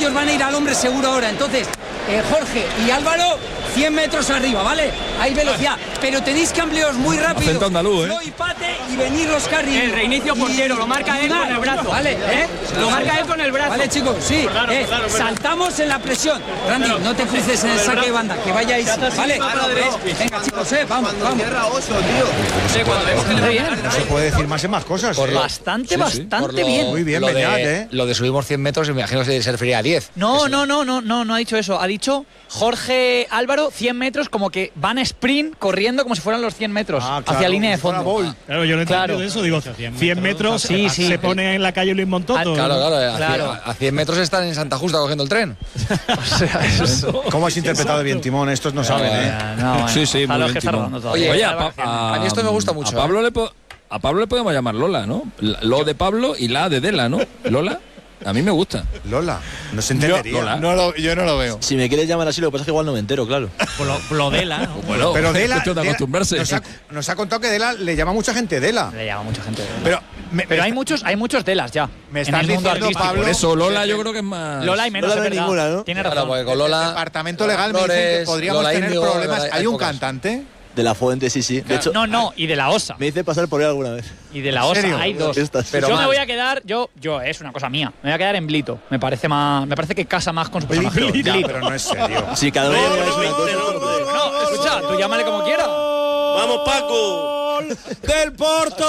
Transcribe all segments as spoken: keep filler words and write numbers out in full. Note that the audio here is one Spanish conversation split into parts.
estos van a ir al hombre seguro ahora. Entonces, eh, Jorge y Álvaro, cien metros arriba, ¿vale? Hay velocidad, pero tenéis que ampliaros muy rápido. Acento andaluz, ¿eh? Flo y Pate y venir los carriles. El reinicio portero, lo marca él con el brazo. Vale, ¿eh? Lo marca él con el brazo. Vale, chicos, sí. Claro, eh, claro, claro. Saltamos en la presión. Randy, no te cruces en el saque de banda, que vayáis. Vale, venga, chicos, eh, vamos, vamos. No se puede decir más en más cosas. Por ¿eh? lo- Bastante, Sí, sí. bastante Por lo- bien. Muy bien, lo de, Beñat, ¿eh? Lo de subimos cien metros, me imagino que se refería a diez. No, no, no, no, no, no ha dicho eso. Ha dicho Jorge Álvaro, cien metros, como que van a sprint corriendo como si fueran los cien metros Ah, claro, hacia línea de como si fuera fondo. Bolt. Claro, yo no entiendo Claro. de eso. Digo, cien metros, Sí, sí. se pone en la calle Luis Montoto. Claro, claro, a, Claro. cien, a cien metros están en Santa Justa cogiendo el tren. O sea, eso es- ¿Cómo has interpretado bien, Timón? Estos no saben, ¿eh? Ah, no, bueno, Sí, sí, está muy lo bien, que está Timón. rodando todavía. Oye, Oye, a- a, Pa- a mí esto me gusta mucho, A Pablo, le, po- a Pablo le podemos llamar Lola, ¿no? La- Lo de Pablo y la de Dela, ¿no? Lola, a mí me gusta. Lola, no se entendería. Lola. No lo, yo no lo veo. Si me quieres llamar así, lo que pasa es que igual no me entero, claro. Plodela, ¿no? Bueno, Pero es Dela, cuestión de Dela- acostumbrarse. nos, ha, nos ha contado que Dela le llama a mucha gente Dela. Le llama mucha gente. Pero, me, Pero me- hay muchos, hay muchos delas ya. Me en estás el mundo diciendo, artístico. Pablo, Por eso Lola yo creo que es más... Lola hay menos, Lola no es hay verdad. ninguna, ¿no? Tiene Claro, razón. porque con el Lola. departamento legal me dicen que Flores, podríamos Lola tener Índigo, problemas. Lola- ¿Hay un épocas. cantante? De la Fuente, sí, sí. De hecho, No, no, y de la OSA. me hice pasar por él alguna vez. Y de la ¿En serio? OSA hay dos. Estas. Pero yo mal. me voy a quedar, yo, yo, es una cosa mía. Me voy a quedar en Blito. Me parece más, me parece que casa más con su personaje. Ya, Blito. pero no es serio. Sí, cada uno es una cosa. No, escucha, tú llámale como quieras. ¡Vamos, Paco! Del Porto,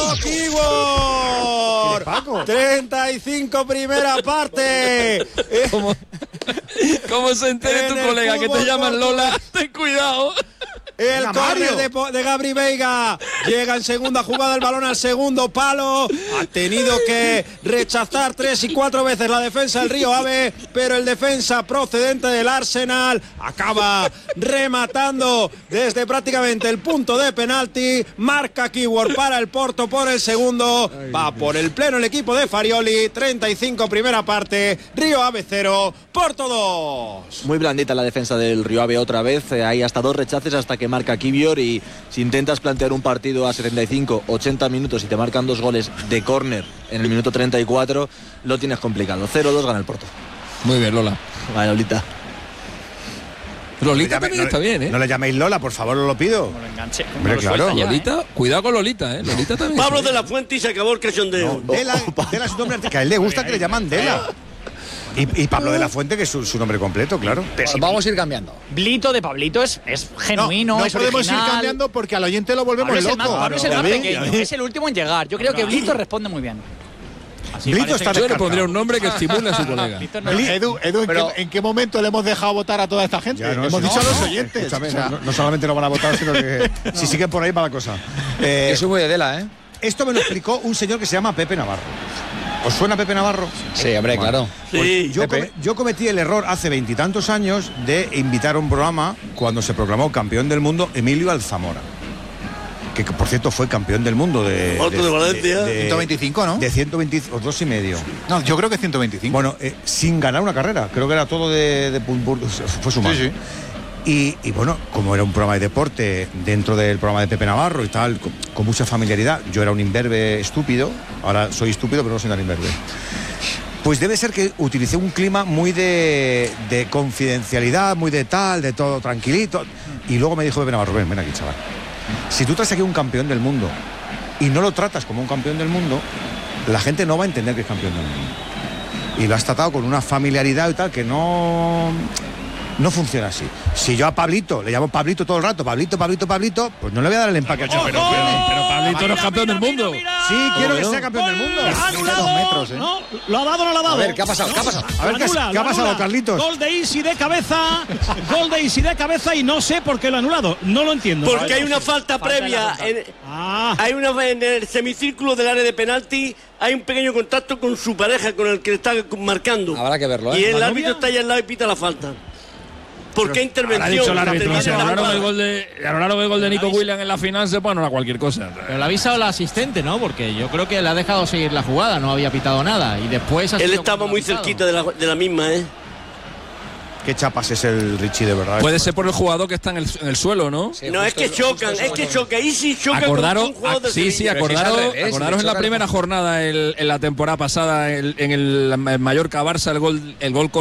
Kibor. Paco? treinta y cinco primera parte. ¿Cómo, cómo se entere En tu el colega que te fútbol llaman portugués. Lola? Ten cuidado. El Venga, córner Mario. de, Po- de Gabri Veiga. Llega en segunda jugada el balón al segundo palo. Ha tenido que rechazar tres y cuatro veces la defensa del Río Ave, pero el defensa procedente del Arsenal acaba rematando desde prácticamente el punto de penalti. Marca Keyword para el Porto por el segundo. Va por el pleno el equipo de Farioli. treinta y cinco primera parte. Río Ave cero, Porto dos. Muy blandita la defensa del Río Ave otra vez. Eh, hay hasta dos rechaces hasta que marca Kivior, y si intentas plantear un partido a setenta y cinco, ochenta minutos y te marcan dos goles de córner en el minuto treinta y cuatro, lo tienes complicado. cero dos gana el Porto. Muy bien, Lola. Vale, Lolita. Lolita No le también llame- está no le- bien, ¿eh? No le llaméis Lola, por favor, os lo pido. Lo enganché. Hombre, claro. Lolita, cuidado con Lolita, ¿eh? Lolita también. Pablo está de bien. la Fuente y se acabó el cachondeo. Dela, Dela es un nombre artístico. A él le gusta que le llaman Dela. Y, y Pablo de la Fuente, que es su, su nombre completo, claro. Vamos a ir cambiando. Blito de Pablito es, es genuino, no es podemos original. ir cambiando porque al oyente lo volvemos Pablo es el loco. más, Pablo es el Ya más ves, pequeño, ya ves. es el último en llegar. Yo creo que Blito responde muy bien. Blito está Yo le descartado. pondría un nombre que estimule a su colega. Blito no- Bli- Edu, Edu, ¿en, Pero- qué, en qué momento le hemos dejado votar a toda esta gente? Ya, no, hemos sí, dicho no, a los no, oyentes. escúchame, o sea, no, no solamente no van a votar, sino que si siguen por ahí va la cosa. Eh, Yo soy muy de Dela, ¿eh? esto me lo explicó un señor que se llama Pepe Navarro. ¿Os suena Pepe Navarro? Sí, hombre, claro. Sí. Yo, Pepe. come- yo cometí el error hace veintitantos años de invitar a un programa cuando se proclamó campeón del mundo Emilio Alzamora, que por cierto fue campeón del mundo de, Otro de Valencia. ciento veinticinco, ¿no? de ciento veinte o dos y medio. No, yo creo que ciento veinticinco. Bueno, eh, sin ganar una carrera, creo que era todo de, de pum, pum, fue su mano. Sí, sí. Y, y bueno, como era un programa de deporte dentro del programa de Pepe Navarro y tal, con, con mucha familiaridad, yo era un imberbe estúpido, ahora soy estúpido pero no soy tan imberbe. Pues debe ser que utilicé un clima muy de, de confidencialidad, muy de tal, de todo tranquilito. Y luego me dijo Pepe Navarro, ven, ven aquí, chaval. Si tú traes aquí un campeón del mundo y no lo tratas como un campeón del mundo, la gente no va a entender que es campeón del mundo. Y lo has tratado con una familiaridad y tal que no... No funciona así. Si yo a Pablito le llamo Pablito todo el rato, Pablito, Pablito, Pablito, pues no le voy a dar el empaque. Pero, pero, pero Pablito no es campeón del mundo. Sí, quiero que sea campeón del mundo. Anulado. dos metros, ¿eh? No, lo ha dado o no lo ha dado. A ver, ¿qué ha pasado? ¿Qué ha pasado? A ver, ¿qué, Anula, ¿qué ha lo pasado, anula. Carlitos? Gol de Isi de cabeza. Gol de Isi de cabeza y no sé por qué lo ha anulado. No lo entiendo. Porque hay una falta previa. En, Ah, hay una en el semicírculo del área de penalti. Hay un pequeño contacto con su pareja, con el que le está marcando. Habrá que verlo, ¿eh? Y el ¿La árbitro novia? está ahí al lado y pita la falta. ¿Por qué Ha intervención? dicho el árbitro, Termina si la anularon jugada. el gol de, anularon el gol de Nico Williams en la final, se puede anular cualquier cosa. Pero le ha avisado el asistente, ¿no? Porque yo creo que le ha dejado seguir la jugada, no había pitado nada. Y después ha Él sido estaba cuando muy ha pitado. cerquita de la, de la misma, ¿eh? Qué chapas es el Richie, de verdad. Puede ser por el jugador que está en el, en el suelo, ¿no? No, es que chocan, es que choca. Y si choca Acordaros, con un jugador de sí, sí, Sevilla. Pero si es al acordaros, revés, acordaros si en la choca primera el- jornada el- en la temporada pasada el- en el Mallorca Barça el gol el gol